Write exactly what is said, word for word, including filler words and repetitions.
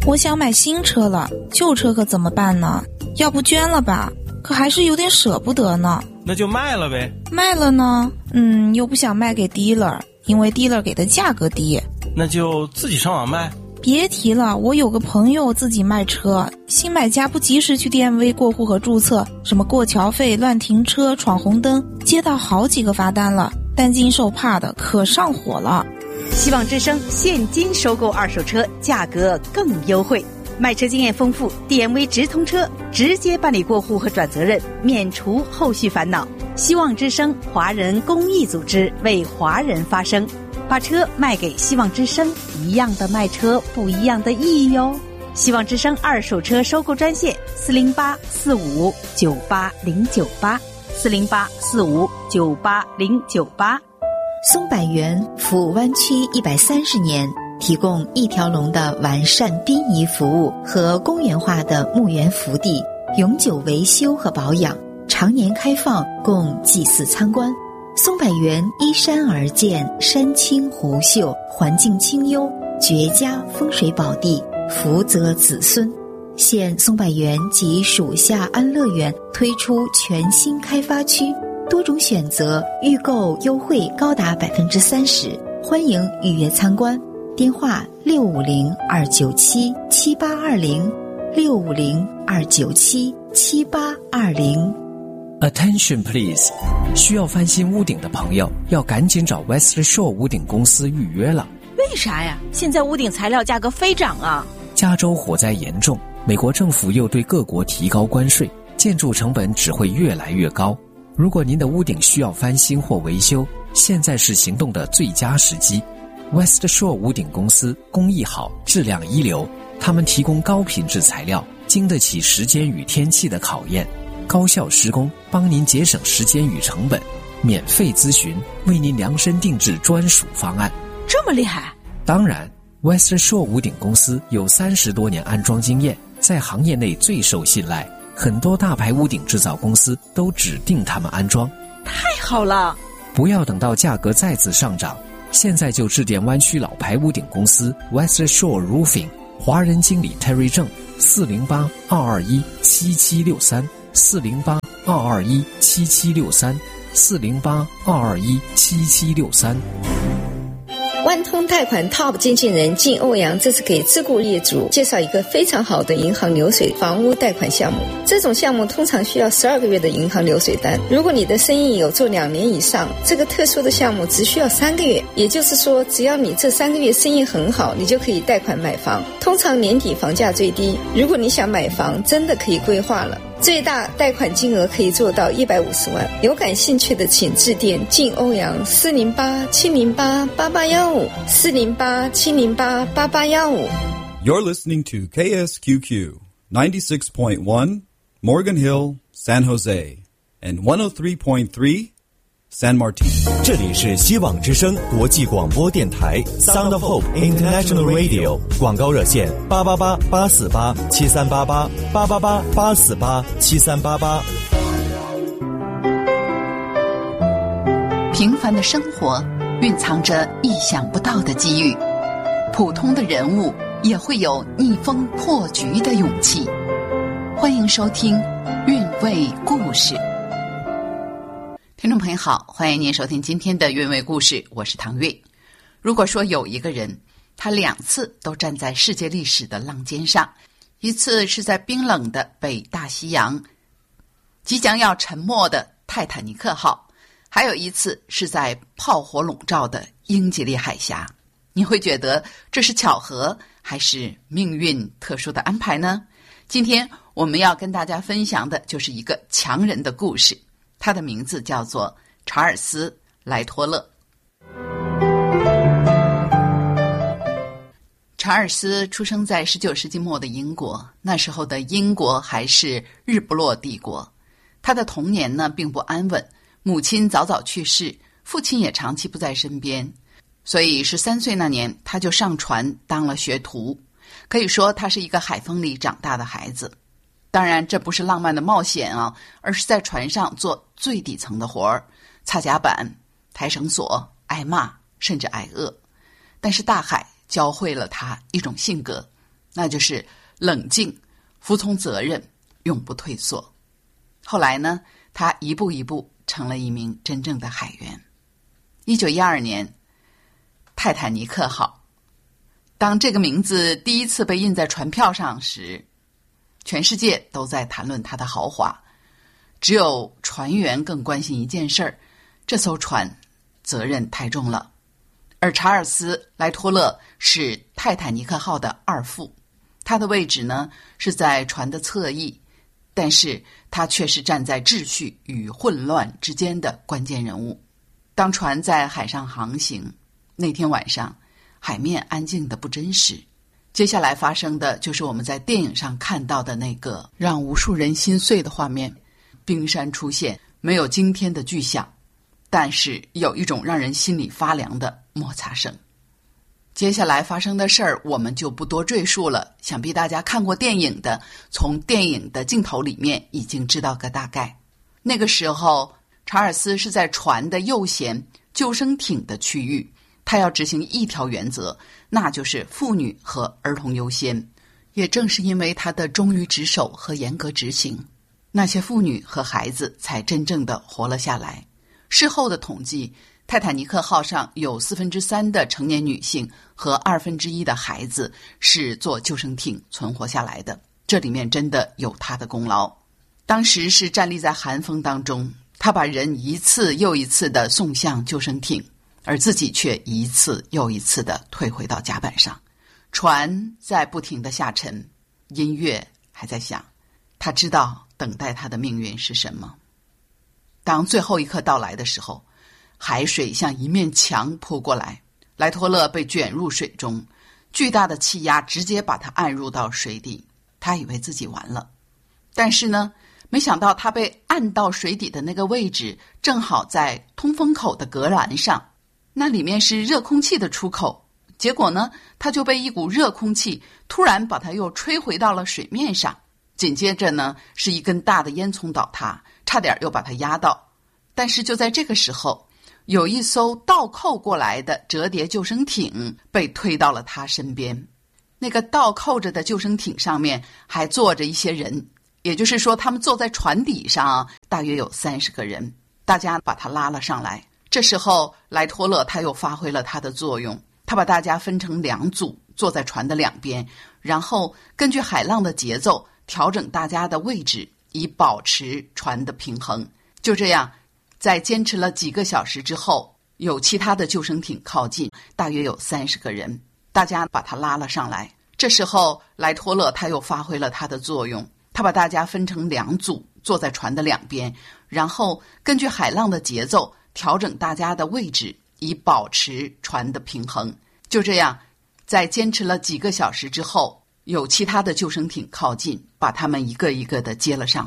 我想买新车了，旧车可怎么办呢？要不捐了吧，可还是有点舍不得呢。 那就卖了呗。 卖了呢，嗯，又不想卖给 dealer， 因为 dealer 给的价格低。 那就自己上网卖。 别提了，我有个朋友自己卖车，新买家不及时去 D M V 过户和注册，什么过桥费、乱停车、闯红灯，接到好几个罚单了，担惊受怕的，可上火了。 希望之声现金收购二手车，价格更优惠，卖车经验丰富 ，D M V 直通车，直接办理过户和转责任，免除后续烦恼。希望之声华人公益组织为华人发声，把车卖给希望之声，一样的卖车，不一样的意义哟。希望之声二手车收购专线：四零八四五九八零九八，四零八四五九八零九八。 松柏园服务湾区一百三十年，提供一条龙的完善殡仪服务和公园化的墓园福地，永久维修和保养，常年开放供祭祀参观。松柏园依山而建，山清湖秀，环境清幽，绝佳风水宝地，福泽子孙。现松柏园及属下安乐园推出全新开发区，多种选择，预购优惠高达百分之三十，欢迎预约参观。电话六五零二九七七八二零，六五零二九七七八二零。 Attention please， 需要翻新屋顶的朋友要赶紧找 West Shore 屋顶公司预约了。 为啥呀？现在屋顶材料价格飞涨啊！ 加州火灾严重，美国政府又对各国提高关税，建筑成本只会越来越高。如果您的屋顶需要翻新或维修，现在是行动的最佳时机。West Shore 屋顶公司工艺好，质量一流，他们提供高品质材料，经得起时间与天气的考验，高效施工，帮您节省时间与成本，免费咨询，为您量身定制专属方案。 这么厉害？ 当然 West Shore 屋顶公司有三十多年安装经验，在行业内最受信赖，很多大牌屋顶制造公司都指定他们安装。 太好了！ 不要等到价格再次上涨，现在就致电湾区老牌屋顶公司 West Shore Roofing， 华人经理 Terry 郑，四零八二二一七七六三，四零八二二一七七六三，四零八二二一七七六三。 万通贷款 Top 经纪人靳欧阳这次给自雇业主介绍一个非常好的银行流水房屋贷款项目。这种项目通常需要十二个月的银行流水单，如果你的生意有做两年以上，这个特殊的项目只需要三个月，也就是说只要你这三个月生意很好，你就可以贷款买房。通常年底房价最低，如果你想买房真的可以规划了，最大贷款金额可以做到一百五十万。有感兴趣的请致电靳欧阳四零八七零八八八一五，四零八七零八八八一五。 You're listening to K S Q Q ninety-six point one Morgan Hill, San Jose, and one oh three point three San Martin。 这里是希望之声国际广播电台 Sound of Hope International Radio， 广告热线八八八八四八七三八八，八八八八四八七三八八。 平凡的生活蕴藏着意想不到的机遇，普通的人物也会有逆风破局的勇气。欢迎收听韵味故事。听众朋友好，欢迎您收听今天的韵味故事，我是唐韵。如果说有一个人，他两次都站在世界历史的浪尖上，一次是在冰冷的北大西洋，即将要沉没的泰坦尼克号，还有一次是在炮火笼罩的英吉利海峡，你会觉得这是巧合还是命运特殊的安排呢？今天我们要跟大家分享的就是一个强人的故事，他的名字叫做查尔斯·莱托勒。查尔斯出生在十九世纪末的英国，那时候的英国还是日不落帝国。他的童年呢并不安稳，母亲早早去世，父亲也长期不在身边，所以十三岁那年他就上船当了学徒，可以说他是一个海风里长大的孩子。当然这不是浪漫的冒险啊，而是在船上做最底层的活儿，擦甲板、抬绳索，挨骂甚至挨饿。但是大海教会了他一种性格， 那就是冷静、服从责任、永不退缩。后来呢，他一步一步成了一名真正的海员。一九一二年，泰坦尼克号，当这个名字第一次被印在船票上时，全世界都在谈论它的豪华，只有船员更关心一件事儿，这艘船责任太重了。而查尔斯·莱托勒是泰坦尼克号的二副，他的位置呢是在船的侧翼，但是他却是站在秩序与混乱之间的关键人物。当船在海上航行，那天晚上海面安静的不真实。接下来发生的就是我们在电影上看到的那个让无数人心碎的画面，冰山出现，没有惊天的巨响，但是有一种让人心里发凉的摩擦声。接下来发生的事儿我们就不多赘述了，想必大家看过电影的，从电影的镜头里面已经知道个大概。那个时候查尔斯是在船的右舷救生艇的区域，他要执行一条原则，那就是妇女和儿童优先。也正是因为他的忠于职守和严格执行，那些妇女和孩子才真正的活了下来。事后的统计，泰坦尼克号上有四分之三的成年女性和二分之一的孩子是坐救生艇存活下来的，这里面真的有他的功劳。当时是站立在寒风当中，他把人一次又一次地送向救生艇，而自己却一次又一次地退回到甲板上。船在不停地下沉，音乐还在响，他知道等待他的命运是什么。当最后一刻到来的时候，海水像一面墙扑过来，莱托勒被卷入水中，巨大的气压直接把他按入到水底。他以为自己完了，但是呢，没想到他被按到水底的那个位置正好在通风口的隔栏上，那里面是热空气的出口。结果呢，他就被一股热空气突然把他又吹回到了水面上，紧接着呢，是一根大的烟囱倒塌，差点又把他压到。但是就在这个时候，有一艘倒扣过来的折叠救生艇被推到了他身边。那个倒扣着的救生艇上面还坐着一些人，也就是说他们坐在船底上大约有三十个人，大家把他拉了上来。这时候莱托勒他又发挥了他的作用，他把大家分成两组，坐在船的两边，然后根据海浪的节奏调整大家的位置，以保持船的平衡。就这样，在坚持了几个小时之后，有其他的救生艇靠近，大约有三十个人，大家把他拉了上来。这时候莱托勒他又发挥了他的作用，他把大家分成两组，坐在船的两边，然后根据海浪的节奏调整大家的位置，以保持船的平衡。就这样，在坚持了几个小时之后，有其他的救生艇靠近，把他们一个一个的接了上